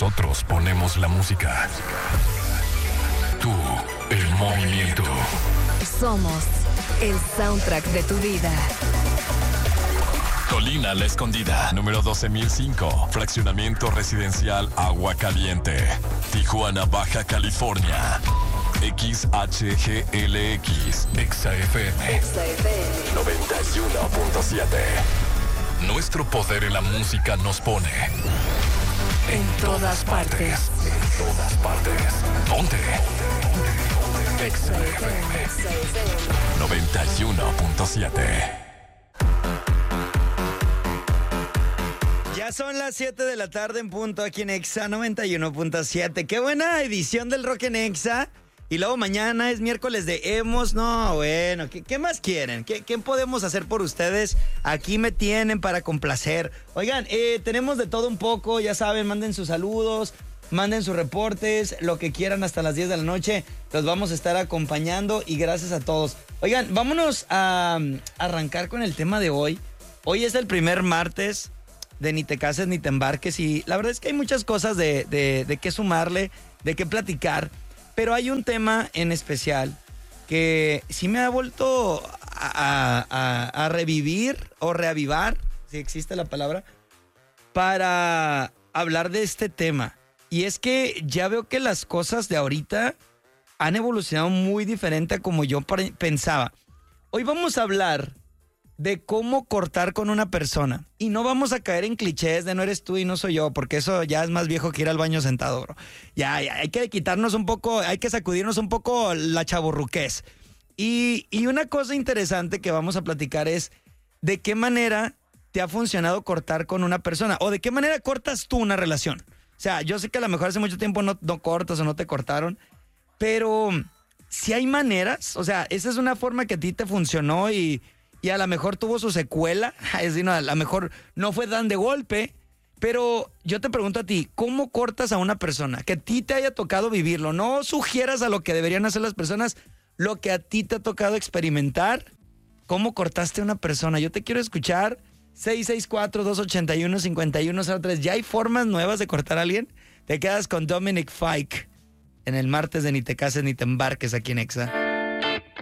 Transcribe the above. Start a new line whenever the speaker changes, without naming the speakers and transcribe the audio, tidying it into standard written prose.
Nosotros ponemos la música. Tú, el movimiento.
Somos el soundtrack de tu vida.
Colina La Escondida, número 12005. Fraccionamiento residencial Agua Caliente. Tijuana, Baja California. XHGLX. XFM 91.7. Nuestro poder en la música nos pone en todas partes. En todas partes. Ponte. XFM 91.7.
Ya son las 7 de la tarde en punto aquí en Exa 91.7. Qué buena edición del Rock en Exa. Y luego mañana es miércoles de Emos. No, bueno, ¿qué más quieren? ¿Qué podemos hacer por ustedes? Aquí me tienen para complacer. Oigan, tenemos de todo un poco, ya saben, manden sus saludos, manden sus reportes, lo que quieran hasta las 10 de la noche. Los vamos a estar acompañando y gracias a todos. Oigan, vámonos a arrancar con el tema de hoy. Hoy es el primer martes de Ni te cases ni te embarques y la verdad es que hay muchas cosas de qué sumarle, de qué platicar. Pero hay un tema en especial que sí me ha vuelto a revivir o reavivar, si existe la palabra, para hablar de este tema. Y es que ya veo que las cosas de ahorita han evolucionado muy diferente a como yo pensaba. Hoy vamos a hablar de cómo cortar con una persona. Y no vamos a caer en clichés de no eres tú y no soy yo, porque eso ya es más viejo que ir al baño sentado, bro. Ya, hay que quitarnos un poco, hay que sacudirnos un poco la chavorruquez. Y una cosa interesante que vamos a platicar es de qué manera te ha funcionado cortar con una persona o de qué manera cortas tú una relación. O sea, yo sé que a lo mejor hace mucho tiempo no cortas o no te cortaron, pero si hay maneras, o sea, esa es una forma que a ti te funcionó y a lo mejor tuvo su secuela, es decir, no, a lo mejor no fue tan de golpe, pero yo te pregunto a ti, ¿cómo cortas a una persona? Que a ti te haya tocado vivirlo, no sugieras a lo que deberían hacer las personas, lo que a ti te ha tocado experimentar. ¿Cómo cortaste a una persona? Yo te quiero escuchar. 664-281-5103. ¿Ya hay formas nuevas de cortar a alguien? Te quedas con Dominic Fike en el martes de Ni te cases ni te embarques aquí en Exa.